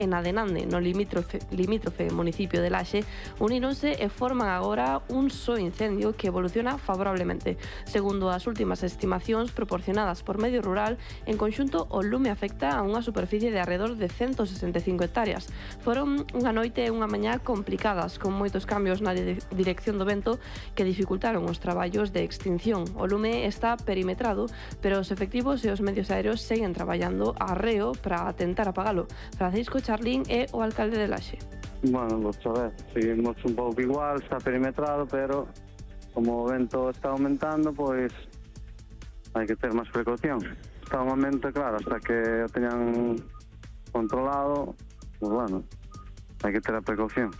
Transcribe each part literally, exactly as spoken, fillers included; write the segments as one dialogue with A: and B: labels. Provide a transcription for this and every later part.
A: e na de Nande, no limítrofe, limítrofe municipio de Laxe, uníronse e forman agora un só incendio que evoluciona favorablemente. Segundo as últimas estimacións proporcionadas por Medio Rural, en conxunto o lume afecta a unha superficie de arredor de ciento sesenta e cinco hectáreas. Foron unha noite e unha mañá complicadas, con moitos cambios na dirección do vento que dificultaron os traballos de extinción. O lume está perimetrado, pero os efectivos e os medios aéreos seguen traballando a arreo para tentar apagalo. Francisco Charlín é o alcalde de Laxe.
B: Bueno, vos saber, seguimos un pouco igual, está perimetrado, pero como o vento está aumentando, pois hai que ter máis precaución. Está un momento, claro, hasta que o teñan controlado, pois bueno, hai que ter a precaución.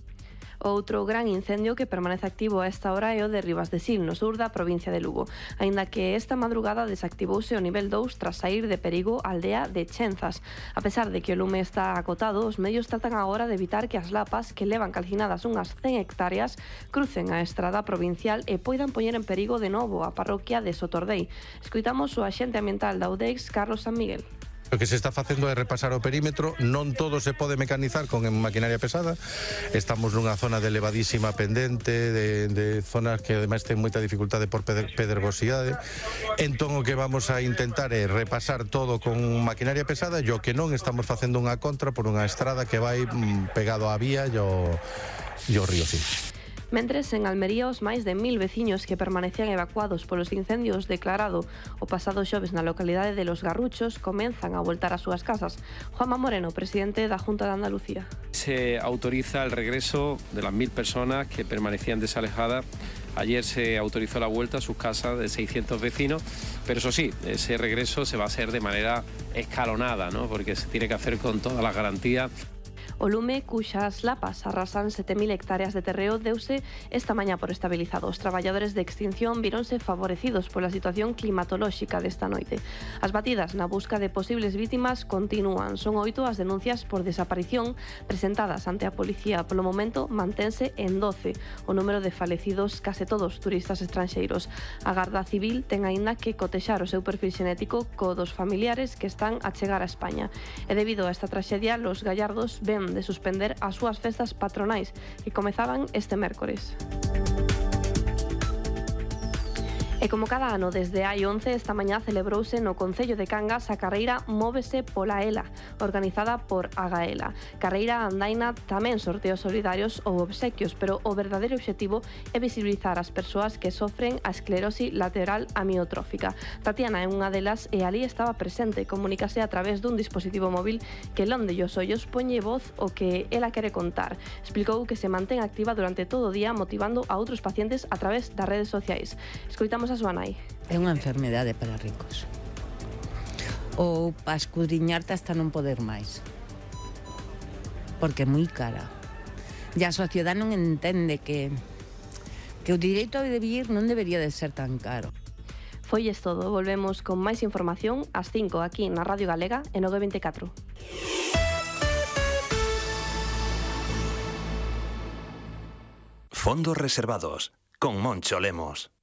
A: Outro gran incendio que permanece activo a esta hora é o de Ribas de Sil, no sur da provincia de Lugo, aínda que esta madrugada desactivouse o nivel dous tras saír de perigo a aldea de Chenzas. A pesar de que o lume está acotado, os medios tratan agora de evitar que as lapas, que levan calcinadas unhas cen hectáreas, crucen a estrada provincial e poidan poñer en perigo de novo a parroquia de Sotordei. Escoitamos o axente ambiental da UDEX, Carlos San Miguel.
C: O que se está facendo é repasar o perímetro, non todo se pode mecanizar con maquinaria pesada. Estamos nunha zona de elevadísima pendente, de, de zonas que ademais ten moita dificultade por pedregosidade. Entón o que vamos a intentar é repasar todo con maquinaria pesada e o que non estamos facendo unha contra por unha estrada que vai pegado á vía e o, e o río Sil.
A: Mentres, en Almería, os máis de mil veciños que permanecían evacuados polos incendios declarado o pasado xoves na localidade de Los Garruchos comenzan a voltar ás súas casas. Juanma Moreno, presidente da Junta de Andalucía.
D: Se autoriza el regreso de las mil personas que permanecían desalejadas. Ayer se autorizó la vuelta a sus casas de seiscientos vecinos, pero eso sí, ese regreso se va a hacer de manera escalonada, ¿no? Porque se tiene que hacer con todas las garantías.
A: O lume, cuxas lapas arrasan sete mil hectáreas de terreo, deuse esta mañá por estabilizado. Os traballadores de extinción víronse favorecidos pola situación climatolóxica desta noite. As batidas na busca de posibles vítimas continúan. Son oito as denuncias por desaparición presentadas ante a policía. Polo momento, mantense en doce o número de falecidos, case todos turistas estranxeiros. A Garda Civil ten aínda que cotexar o seu perfil xenético co dos familiares que están a chegar a España. E debido a esta traxedia, los gallardos ven de suspender as súas festas patronais que comezaban este mércores. E como cada ano, desde hai once, esta mañá celebrouse no Concello de Cangas a carreira Móvese pola Ela, organizada por Agaela. Carreira andaina tamén sorteos solidarios ou obsequios, pero o verdadeiro obxectivo é visibilizar as persoas que sofren a esclerose lateral amiotrófica. Tatiana é unha delas e ali estaba presente, comunícase a través dun dispositivo móvil que londe os ollos poñe voz o que ela quere contar. Explicou que se mantén activa durante todo o día motivando a outros pacientes a través das redes sociais. Escoitamos a súa nai.
E: É unha enfermedade para ricos. Ou para escudriñarte hasta non poder máis. Porque é moi cara. E a sociedade non entende que que o direito a vivir non debería de ser tan caro.
A: Foi es todo. Volvemos con máis información ás cinco aquí na Radio Galega en nove vinte e catro.
F: Fondos reservados con Moncho Lemos.